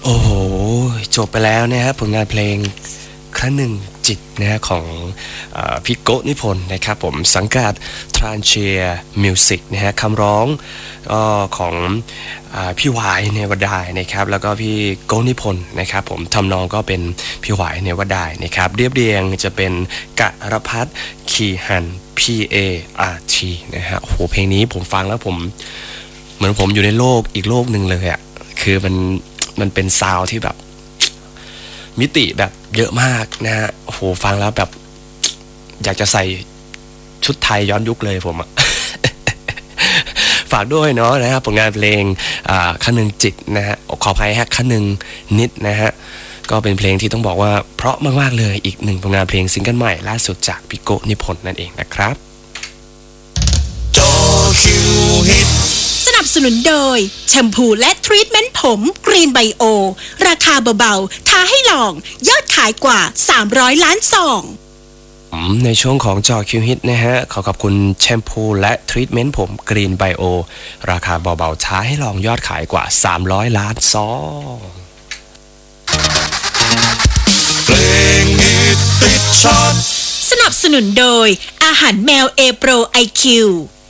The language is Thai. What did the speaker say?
โอ้โหจบไปแล้วนะฮะผลงานเพลงครั้งหนึ่งจิตนะฮะของพี่โกนิพนธ์นะครับผมสังกัด Transia Music นะฮะคำร้องของพี่หวายเนวดายนะครับแล้วก็พี่โกนิพนธ์นะครับผมทำนองก็เป็นพี่หวายเนวดายนะครับเรียบเรียงจะเป็นกะรพัฒน์คีหัน PART นะฮะโอ้โหเพลงนี้ผมฟังแล้วผมเหมือนผมอยู่ในโลกอีกโลกหนึ่งเลยอ่ะคือมันเป็นซาวด์ที่แบบมิติแบบเยอะมากนะฮะโอ้โหฟังแล้วแบบอยากจะใส่ชุดไทยย้อนยุคเลยผมอะ ฝากด้วยเนาะนะฮะผลงานเพลงขั้นหนึ่งจิตนะฮะขออภัยฮะขั้นหนึ่งนิดนะฮะก็เป็นเพลงที่ต้องบอกว่าเพราะมากๆเลยอีกหนึ่งผลงานเพลงซิงเกิลใหม่ล่าสุดจากพี่โกนิพนธ์นั่นเองนะครับจอคิวฮิตสนับสนุนโดยแชมพูและทรีทเมนต์ผมกรีนไบโอราคาเบาๆท้าให้ลองยอดขายกว่า300ล้านซองในช่วงของจอคิวฮิตนะฮะขอบคุณแชมพูและทรีทเมนต์ผมกรีนไบโอราคาเบาๆท้าให้ลองยอดขายกว่า300ล้านซองเพลงฮิตติดชาร์ตสนับสนุนโดยอาหารแมวเอโปรไอคิว